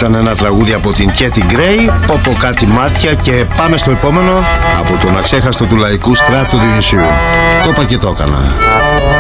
Ήταν ένα τραγούδι από την Κέτι Γκρέι, πόπο κάτι μάτια και πάμε στο επόμενο από τον αξέχαστο του Λαϊκού Στράτου Διονυσίου. Το είπα και το έκανα.